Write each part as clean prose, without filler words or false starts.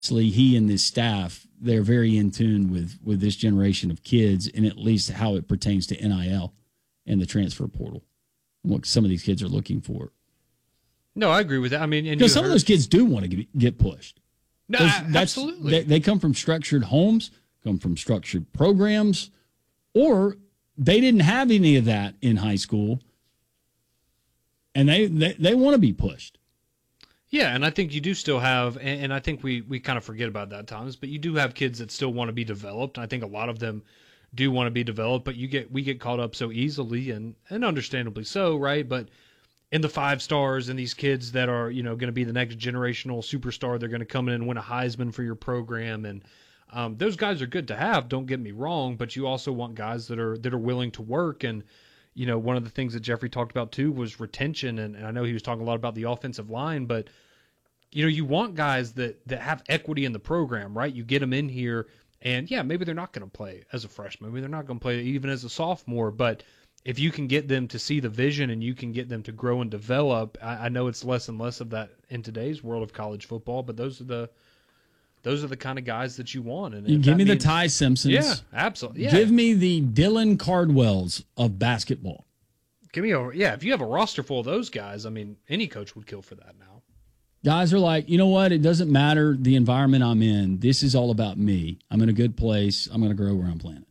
he and his staff, they're very in tune with this generation of kids, and at least how it pertains to NIL and the transfer portal, and what some of these kids are looking for. No, I agree with that. I mean, because some of those kids do want to get pushed. No, absolutely. They come from structured homes, come from structured programs, or they didn't have any of that in high school, and they want to be pushed. Yeah, and I think you do still have, and I think we kind of forget about that at times, but you do have kids that still want to be developed. I think a lot of them do want to be developed, but we get caught up so easily, and understandably so, right? But in the 5 stars and these kids that are, going to be the next generational superstar, they're going to come in and win a Heisman for your program, and those guys are good to have. Don't get me wrong, but you also want guys that are willing to work. And one of the things that Jeffrey talked about too was retention, and I know he was talking a lot about the offensive line, but you want guys that have equity in the program, right? You get them in here, and yeah, maybe they're not going to play as a freshman, maybe they're not going to play even as a sophomore, but if you can get them to see the vision and you can get them to grow and develop, I know it's less and less of that in today's world of college football, but those are the kind of guys that you want. And you give me the Ty Simpsons. Yeah, absolutely. Yeah. Give me the Dylan Cardwells of basketball. If you have a roster full of those guys, I mean, any coach would kill for that now. Guys are like, you know what? It doesn't matter the environment I'm in. This is all about me. I'm in a good place. I'm going to grow where I'm playing.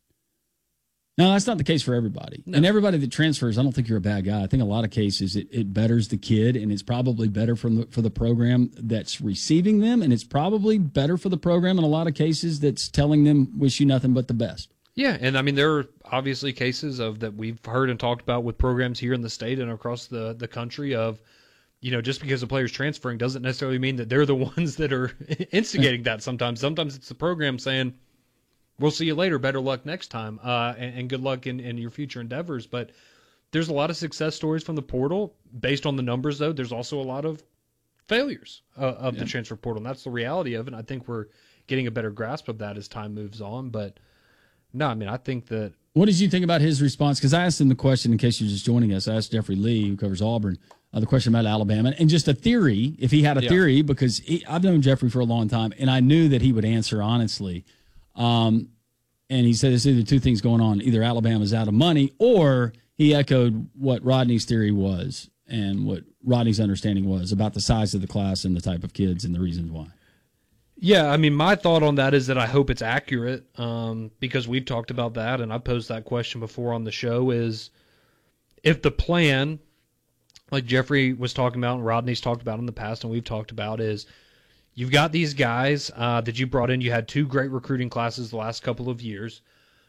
No, that's not the case for everybody. No. And everybody that transfers, I don't think you're a bad guy. I think a lot of cases it betters the kid, and it's probably better for the program that's receiving them, and it's probably better for the program in a lot of cases that's telling them, wish you nothing but the best. Yeah, and I mean, there are obviously cases of that we've heard and talked about with programs here in the state and across the country of, just because a player's transferring doesn't necessarily mean that they're the ones that are instigating that sometimes. Sometimes it's the program saying, we'll see you later, better luck next time, and good luck in your future endeavors. But there's a lot of success stories from the portal. Based on the numbers, though, there's also a lot of failures of the transfer portal, and that's the reality of it. And I think we're getting a better grasp of that as time moves on. But, no, I mean, I think that... What did you think about his response? Because I asked him the question, in case you're just joining us, I asked Jeffrey Lee, who covers Auburn, the question about Alabama, and just a theory, if he had a theory, because I've known Jeffrey for a long time, and I knew that he would answer honestly. And he said there's either two things going on. Either Alabama's out of money, or he echoed what Rodney's theory was and what Rodney's understanding was about the size of the class and the type of kids and the reasons why. Yeah, I mean, my thought on that is that I hope it's accurate, because we've talked about that, and I posed that question before on the show, is if the plan, like Jeffrey was talking about and Rodney's talked about in the past and we've talked about, is you've got these guys that you brought in. You had 2 great recruiting classes the last couple of years,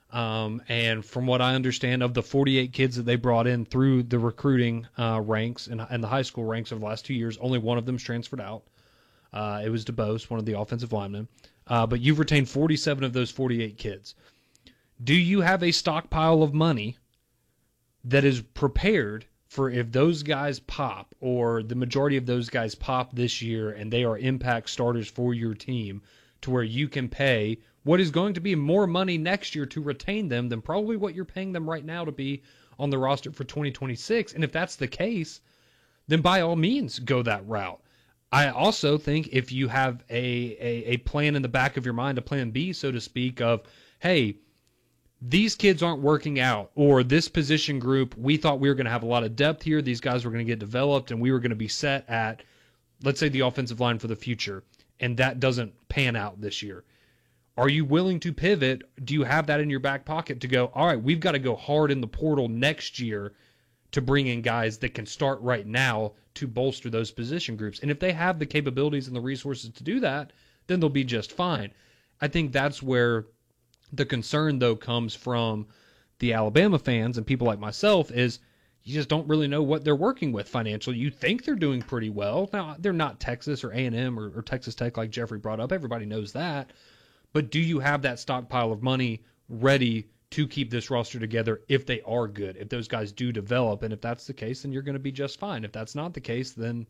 and from what I understand, of the 48 kids that they brought in through the recruiting ranks and the high school ranks over the last 2 years, only one of them's transferred out. It was DeBose, one of the offensive linemen. But you've retained 47 of those 48 kids. Do you have a stockpile of money that is prepared for if those guys pop, or the majority of those guys pop this year and they are impact starters for your team, to where you can pay what is going to be more money next year to retain them than probably what you're paying them right now to be on the roster for 2026? And if that's the case, then by all means go that route. I also think if you have a plan in the back of your mind, a plan B, so to speak, of, hey, these kids aren't working out, or this position group, we thought we were going to have a lot of depth here, these guys were going to get developed, and we were going to be set at, let's say, the offensive line for the future, and that doesn't pan out this year. Are you willing to pivot? Do you have that in your back pocket to go, all right, we've got to go hard in the portal next year to bring in guys that can start right now to bolster those position groups? And if they have the capabilities and the resources to do that, then they'll be just fine. I think that's where the concern, though, comes from the Alabama fans and people like myself, is you just don't really know what they're working with financially. You think they're doing pretty well. Now, they're not Texas or A&M or Texas Tech like Jeffrey brought up. Everybody knows that. But do you have that stockpile of money ready to keep this roster together if they are good, if those guys do develop? And if that's the case, then you're going to be just fine. If that's not the case, then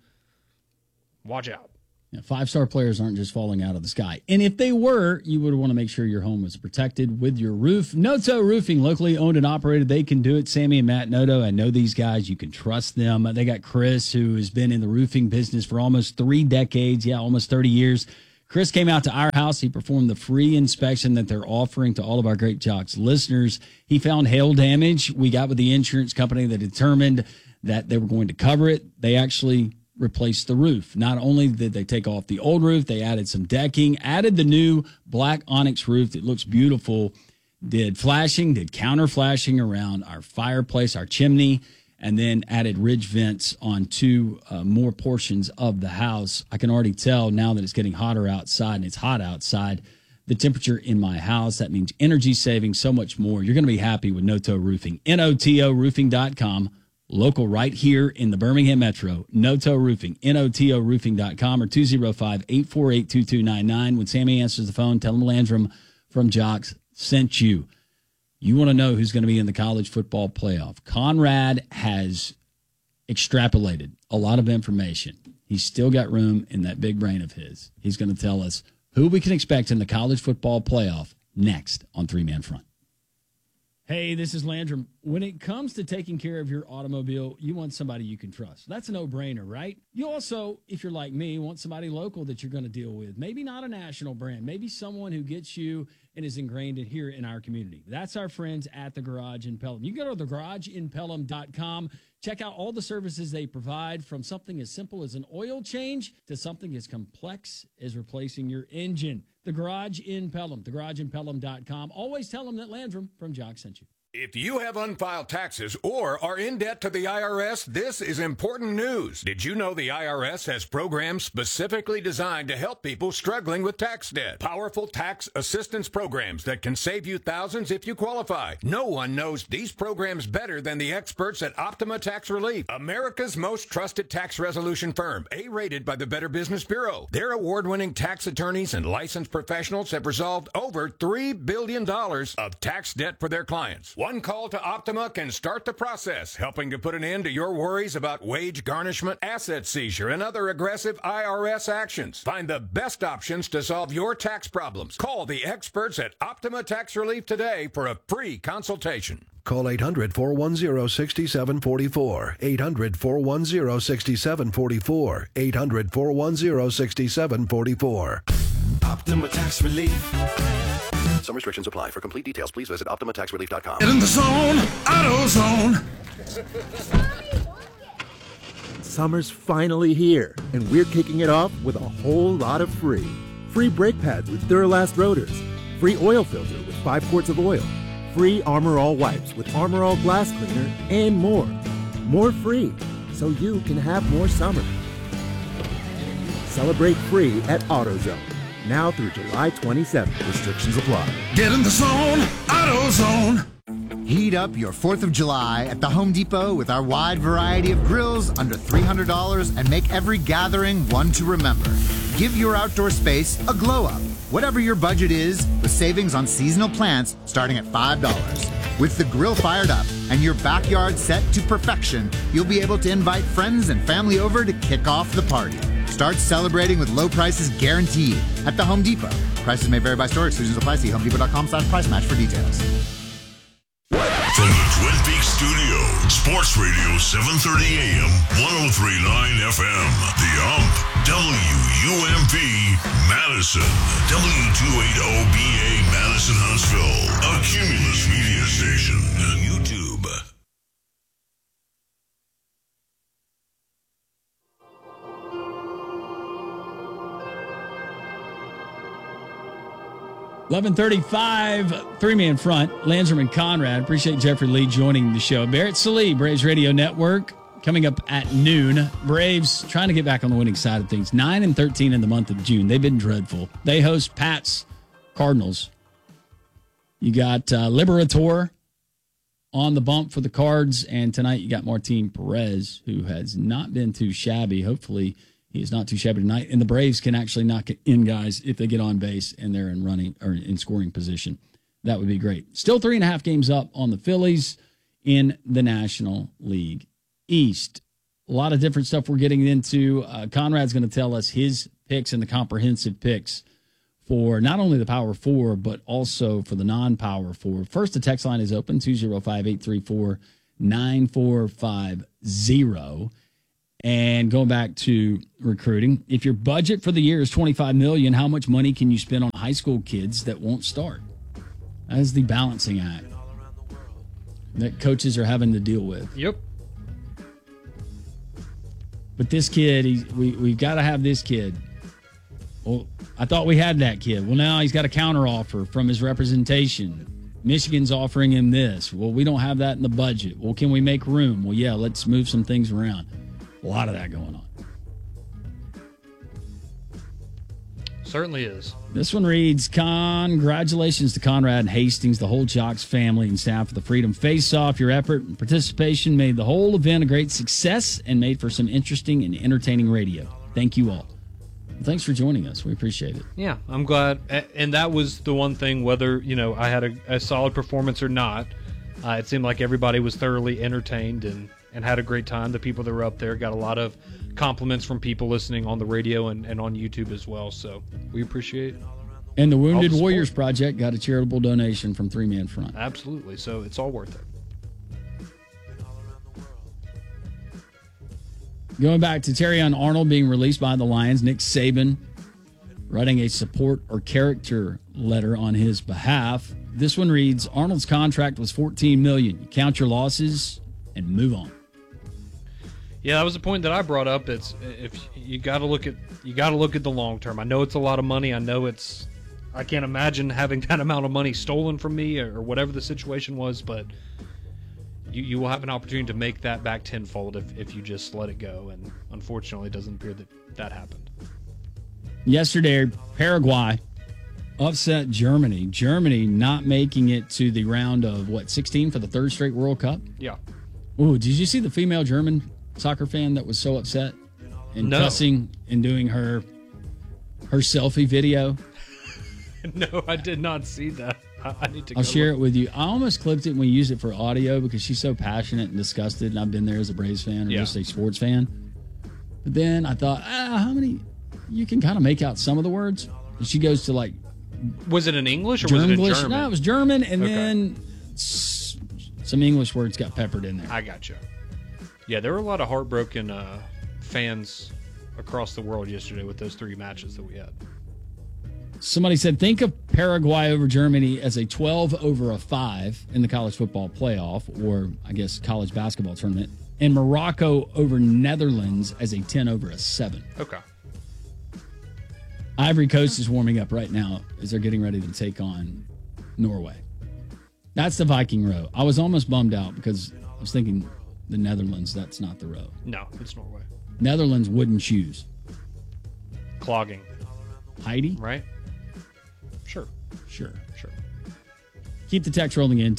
watch out. Yeah, 5-star players aren't just falling out of the sky. And if they were, you would want to make sure your home was protected with your roof. Noto Roofing, locally owned and operated. They can do it. Sammy and Matt Noto, I know these guys. You can trust them. They got Chris, who has been in the roofing business for almost 3 decades. Yeah, almost 30 years. Chris came out to our house. He performed the free inspection that they're offering to all of our Great Jocks listeners. He found hail damage. We got with the insurance company that determined that they were going to cover it. They actually replaced the roof. Not only did they take off the old roof, they added some decking, added the new black onyx roof that looks beautiful, did flashing, did counter flashing around our fireplace, our chimney, and then added ridge vents on two more portions of the house. I can already tell now that it's getting hotter outside, and it's hot outside, the temperature in my house. That means energy saving, so much more. You're going to be happy with Noto Roofing. NOTOroofing.com, local right here in the Birmingham Metro. Noto Roofing, NOTOroofing.com, or 205-848-2299. When Sammy answers the phone, tell him Landrum from Jocks sent you. You want to know who's going to be in the college football playoff. Conrad has extrapolated a lot of information. He's still got room in that big brain of his. He's going to tell us who we can expect in the college football playoff next on Three Man Front. Hey, this is Landrum. When it comes to taking care of your automobile, you want somebody you can trust. That's a no-brainer, right? You also, if you're like me, want somebody local that you're going to deal with. Maybe not a national brand. Maybe someone who gets you and is ingrained in here in our community. That's our friends at The Garage in Pelham. You can go to thegarageinpelham.com. Check out all the services they provide, from something as simple as an oil change to something as complex as replacing your engine. The Garage in Pelham, thegarageinpelham.com. Always tell them that Landrum from Jock sent you. If you have unfiled taxes or are in debt to the IRS, this is important news. Did you know the IRS has programs specifically designed to help people struggling with tax debt? Powerful tax assistance programs that can save you thousands if you qualify. No one knows these programs better than the experts at Optima Tax Relief, America's most trusted tax resolution firm, A-rated by the Better Business Bureau. Their award-winning tax attorneys and licensed professionals have resolved over $3 billion of tax debt for their clients. One call to Optima can start the process, helping to put an end to your worries about wage garnishment, asset seizure, and other aggressive IRS actions. Find the best options to solve your tax problems. Call the experts at Optima Tax Relief today for a free consultation. Call 800-410-6744. 800-410-6744. 800-410-6744. Optima Tax Relief. Some restrictions apply. For complete details, please visit OptimaTaxRelief.com. Get in the zone, AutoZone. Summer's finally here, and we're kicking it off with a whole lot of free. Free brake pads with Duralast rotors. Free oil filter with 5 quarts of oil. Free Armor All wipes with Armor All glass cleaner, and more. More free, so you can have more summer. Celebrate free at AutoZone. Now through July 27th. Restrictions apply. Get in the zone, AutoZone. Heat up your 4th of July at the Home Depot with our wide variety of grills under $300 and make every gathering one to remember. Give your outdoor space a glow up, whatever your budget is, with savings on seasonal plants starting at $5. With the grill fired up and your backyard set to perfection, you'll be able to invite friends and family over to kick off the party. Start celebrating with low prices guaranteed at the Home Depot. Prices may vary by store. Exclusions apply. See HomeDepot.com/price match for details. From the Twin Peaks studio, Sports Radio 730 AM, 103.9 FM. The Ump, WUMP, Madison, W280BA, Madison, Huntsville, a Cumulus media station, YouTube. $11:35, three-man front, Landrum and Conrad. Appreciate Jeffrey Lee joining the show. Barrett Sallee, Braves Radio Network, coming up at noon. Braves trying to get back on the winning side of things. 9-13 in the month of June. They've been dreadful. They host Pat's Cardinals. You got Liberator on the bump for the Cards, and tonight you got Martin Perez, who has not been too shabby. Hopefully he is not too shabby tonight. And the Braves can actually knock it in, guys, if they get on base and they're in running or in scoring position. That would be great. Still 3.5 games up on the Phillies in the National League East. A lot of different stuff we're getting into. Conrad's going to tell us his picks and the comprehensive picks for not only the Power Four, but also for the non-Power Four. First, the text line is open, 205-834-9450. And going back to recruiting, if your budget for the year is $25 million, how much money can you spend on high school kids that won't start? That is the balancing act that coaches are having to deal with. Yep. But this kid, we've got to have this kid. Well, I thought we had that kid. Well, now he's got a counteroffer from his representation. Michigan's offering him this. Well, we don't have that in the budget. Well, can we make room? Well, yeah, let's move some things around. A lot of that going on. Certainly is. This one reads, congratulations to Conrad Hastings, the whole Jocks family and staff of the Freedom Face-Off. Your effort and participation made the whole event a great success and made for some interesting and entertaining radio. Thank you all. Well, thanks for joining us. We appreciate it. Yeah, I'm glad. And that was the one thing, whether, I had a solid performance or not, it seemed like everybody was thoroughly entertained and had a great time. The people that were up there got a lot of compliments from people listening on the radio and on YouTube as well. So we appreciate it. And the Wounded Warriors Project got a charitable donation from Three Man Front. Absolutely. So it's all worth it. Going back to Terrion Arnold being released by the Lions, Nick Saban writing a support or character letter on his behalf. This one reads, Arnold's contract was $14 million. You count your losses and move on. Yeah, that was the point that I brought up. It's if you got to look at the long term. I know it's a lot of money. I can't imagine having that amount of money stolen from me or whatever the situation was, but you will have an opportunity to make that back tenfold if you just let it go. And unfortunately, it doesn't appear that happened. Yesterday, Paraguay upset Germany. Germany not making it to the round of 16 for the third straight World Cup. Yeah. Oh, did you see the female German soccer fan that was so upset and cussing and doing her selfie video? No, I did not see that. I need to. I'll share it with you. I almost clipped it and we used it for audio because she's so passionate and disgusted, and I've been there as a Braves fan or just a sports fan. But then I thought, how many? You can kind of make out some of the words. And she goes to Was it in English or was it in German? No, it was German, and then some English words got peppered in there. I gotcha. Yeah, there were a lot of heartbroken fans across the world yesterday with those 3 matches that we had. Somebody said, think of Paraguay over Germany as a 12/5 in the college football playoff, or I guess college basketball tournament, and Morocco over Netherlands as a 10/7. Okay. Ivory Coast is warming up right now as they're getting ready to take on Norway. That's the Viking row. I was almost bummed out because I was thinking the Netherlands, that's not the row. No, it's Norway. Netherlands wooden shoes. Clogging. Heidi? Right? Sure. Keep the text rolling in,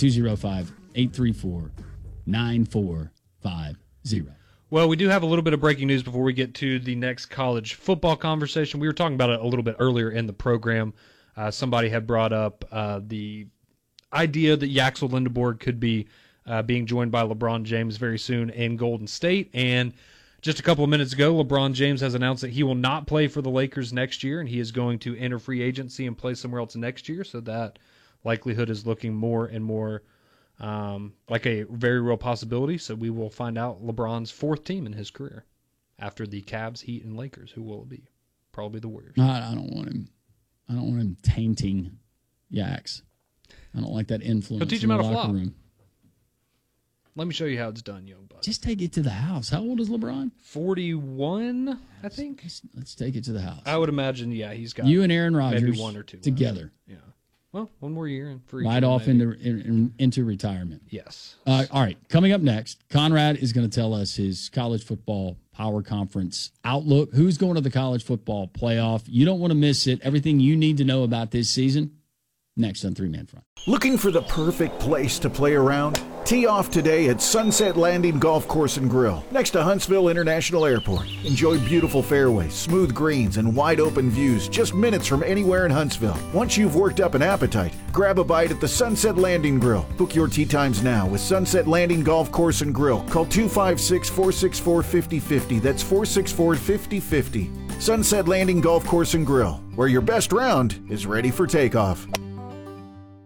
205-834-9450. Well, we do have a little bit of breaking news before we get to the next college football conversation. We were talking about it a little bit earlier in the program. Somebody had brought up the idea that Yaxel Lindeborg could be being joined by LeBron James very soon in Golden State. And just a couple of minutes ago, LeBron James has announced that he will not play for the Lakers next year, and he is going to enter free agency and play somewhere else next year. So that likelihood is looking more and more like a very real possibility. So we will find out LeBron's 4th team in his career after the Cavs, Heat, and Lakers. Who will it be? Probably the Warriors. I don't want him. I don't want him tainting Yax. I don't like that influence. He'll teach him how to flop. Room. Let me show you how it's done, young bud. Just take it to the house. How old is LeBron? 41, I think. Let's take it to the house. I would imagine, he's got you and Aaron Rodgers maybe 1 or 2 together. Yeah. Well, 1 more year and free. Right off into retirement. Yes. All right. Coming up next, Conrad is going to tell us his college football power conference outlook. Who's going to the college football playoff? You don't want to miss it. Everything you need to know about this season. Next on 3 Man Front. Looking for the perfect place to play around? Tee off today at Sunset Landing Golf Course and Grill, next to Huntsville International Airport. Enjoy beautiful fairways, smooth greens, and wide open views just minutes from anywhere in Huntsville. Once you've worked up an appetite, grab a bite at the Sunset Landing Grill. Book your tee times now with Sunset Landing Golf Course and Grill. Call 256-464-5050. That's 464-5050. Sunset Landing Golf Course and Grill, where your best round is ready for takeoff.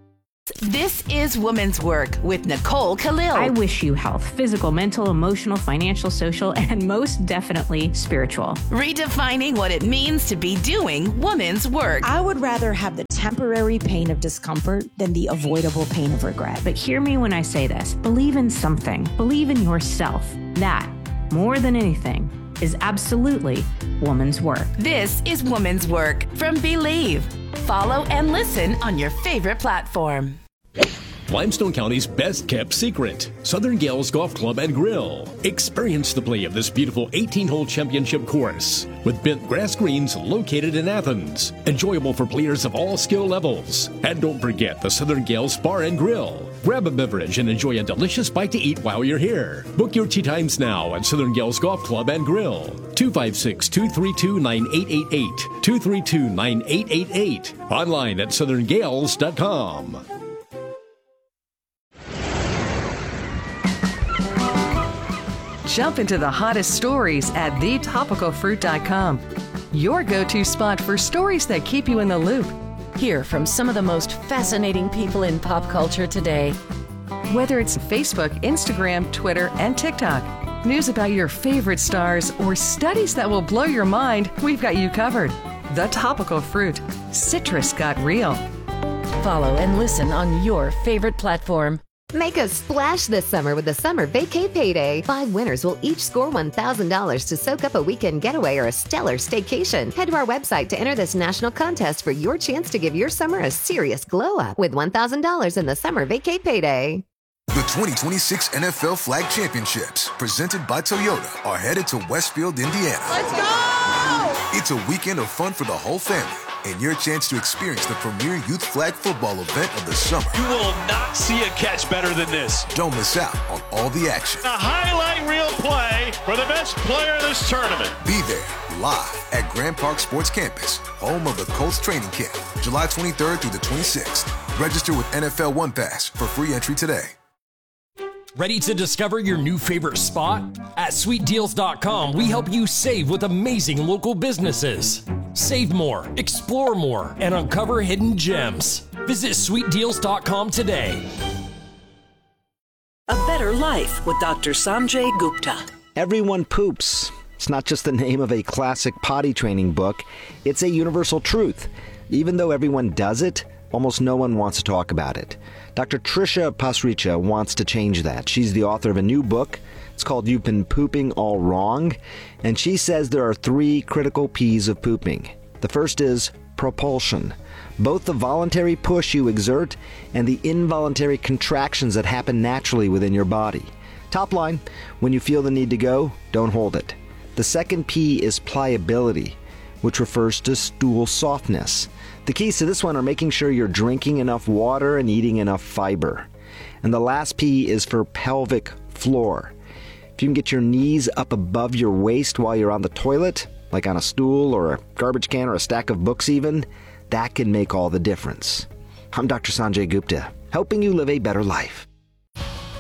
This is Women's Work with Nicole Khalil. I wish you health, physical, mental, emotional, financial, social, and most definitely spiritual. Redefining what it means to be doing women's work. I would rather have the temporary pain of discomfort than the avoidable pain of regret. But hear me when I say this. Believe in something. Believe in yourself. That, more than anything, is absolutely woman's work. This is Women's Work from Believe. Follow and listen on your favorite platform. Limestone County's best kept secret, Southern Gales Golf Club and Grill. Experience the play of this beautiful 18-hole championship course with bent grass greens located in Athens. Enjoyable for players of all skill levels. And don't forget the Southern Gales Bar and Grill. Grab a beverage and enjoy a delicious bite to eat while you're here. Book your tee times now at Southern Gales Golf Club and Grill. 256-232-9888. 232-9888. Online at southerngales.com. Jump into the hottest stories at thetopicalfruit.com. Your go-to spot for stories that keep you in the loop. Hear from some of the most fascinating people in pop culture today. Whether it's Facebook, Instagram, Twitter, and TikTok, news about your favorite stars, or studies that will blow your mind, we've got you covered. The Topical Fruit. Citrus got real. Follow and listen on your favorite platform. Make a splash this summer with the Summer Vacay Payday. 5 winners will each score $1,000 to soak up a weekend getaway or a stellar staycation. Head to our website to enter this national contest for your chance to give your summer a serious glow up with $1,000 in the Summer Vacay Payday. The 2026 NFL Flag Championships, presented by Toyota, are headed to Westfield, Indiana. Let's go! It's a weekend of fun for the whole family, and your chance to experience the premier youth flag football event of the summer. You will not see a catch better than this. Don't miss out on all the action. A highlight reel play for the best player of this tournament. Be there live at Grand Park Sports Campus, home of the Colts training camp, July 23rd through the 26th. Register with NFL One Pass for free entry today. Ready to discover your new favorite spot? At SweetDeals.com, we help you save with amazing local businesses. Save more, explore more, and uncover hidden gems. Visit SweetDeals.com today. A Better Life with Dr. Sanjay Gupta. Everyone poops. It's not just the name of a classic potty training book. It's a universal truth. Even though everyone does it, almost no one wants to talk about it. Dr. Trisha Pasricha wants to change that. She's the author of a new book. It's called You've Been Pooping All Wrong. And she says there are 3 critical P's of pooping. The first is propulsion. Both the voluntary push you exert and the involuntary contractions that happen naturally within your body. Top line, when you feel the need to go, don't hold it. The second P is pliability, which refers to stool softness. The keys to this one are making sure you're drinking enough water and eating enough fiber. And the last P is for pelvic floor. If you can get your knees up above your waist while you're on the toilet, like on a stool or a garbage can or a stack of books even, that can make all the difference. I'm Dr. Sanjay Gupta, helping you live a better life.